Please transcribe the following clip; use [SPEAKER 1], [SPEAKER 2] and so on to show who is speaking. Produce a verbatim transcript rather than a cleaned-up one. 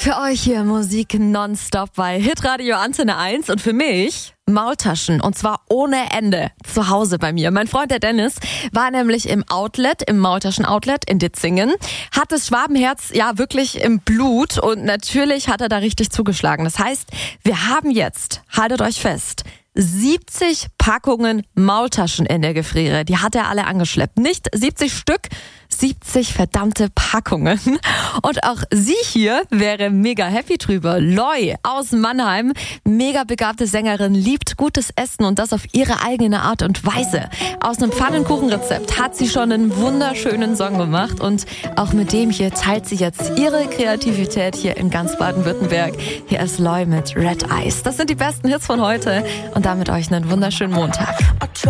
[SPEAKER 1] Für euch hier Musik nonstop bei Hitradio Antenne eins und für mich Maultaschen und zwar ohne Ende zu Hause bei mir. Mein Freund der Dennis war nämlich im Outlet, im Maultaschen-Outlet in Ditzingen, hat das Schwabenherz ja wirklich im Blut und natürlich hat er da richtig zugeschlagen. Das heißt, wir haben jetzt, haltet euch fest, siebzig Packungen Maultaschen in der Gefriere. Die hat er alle angeschleppt. Nicht siebzig Stück, siebzig verdammte Packungen. Und auch sie hier wäre mega happy drüber. Loi aus Mannheim, mega begabte Sängerin, liebt gutes Essen und das auf ihre eigene Art und Weise. Aus einem Pfannenkuchenrezept hat sie schon einen wunderschönen Song gemacht und auch mit dem hier teilt sie jetzt ihre Kreativität hier in ganz Baden-Württemberg. Hier ist Loi mit Red Eyes. Das sind die besten Hits von heute und damit euch einen wunderschönen Montag.